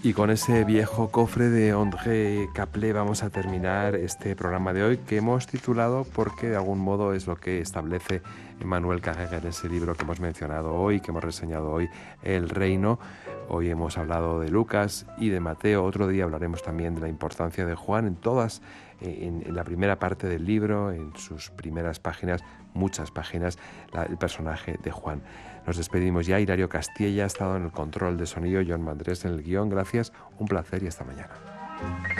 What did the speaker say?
Y con ese viejo cofre de André Caplet vamos a terminar este programa de hoy, que hemos titulado, porque de algún modo es lo que establece Emmanuel Carrère en ese libro que hemos mencionado hoy, que hemos reseñado hoy, El Reino. Hoy hemos hablado de Lucas y de Mateo. Otro día hablaremos también de la importancia de Juan en la primera parte del libro, en sus primeras páginas, muchas páginas, el personaje de Juan. Nos despedimos ya. Hilario Castilla ha estado en el control de sonido, John Mandrés en el guión. Gracias, un placer y hasta mañana.